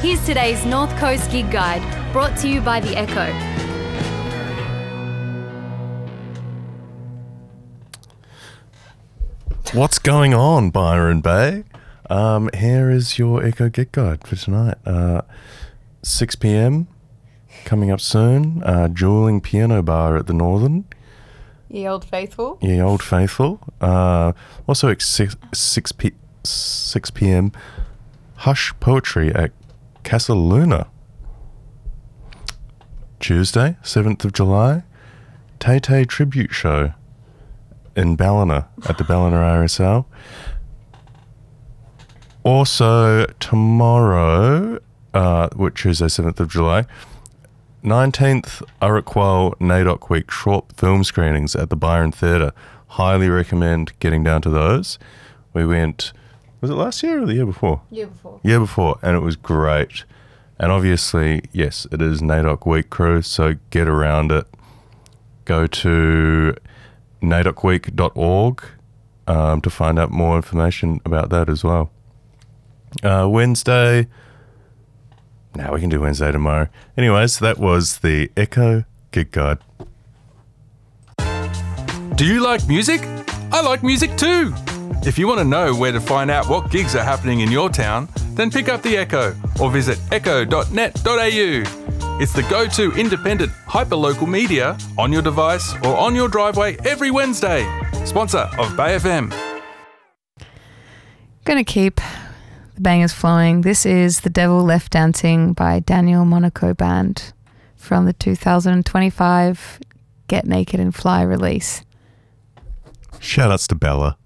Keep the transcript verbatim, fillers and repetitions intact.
Here's today's North Coast Gig Guide, brought to you by The Echo. What's going on, Byron Bay? Um, here is your Echo Gig Guide for tonight. Uh, six p.m. coming up soon. Uh, Dueling Piano Bar at the Northern. Ye Old Faithful. Ye Old Faithful. Uh, also at six, six, p- six p.m. Hush Poetry at Casa Luna. Tuesday, seventh of July. Tay Tay Tribute Show in Ballina at the Ballina R S L. Also tomorrow, uh, which Tuesday, seventh of July, nineteenth, Urquell NAIDOC Week short film screenings at the Byron Theatre. Highly recommend getting down to those. We went, was it last year or the year before? Year before. Year before, and it was great. And obviously, yes, it is NAIDOC Week crew, so get around it. Go to naidoc week dot org um, to find out more information about that as well. Uh, Wednesday, now we can do Wednesday tomorrow. Anyways, that was the Echo Gig Guide. Do you like music? I like music too. If you want to know where to find out what gigs are happening in your town, then pick up the Echo or visit echo dot net dot a u. It's the go-to independent hyperlocal media on your device or on your driveway every Wednesday. Sponsor of Bay F M. Gonna keep the bangers flowing. This is The Devil Left Dancing by Daniel Monaco Band from the two thousand twenty-five Get Naked and Fly release. Shout outs to Bella.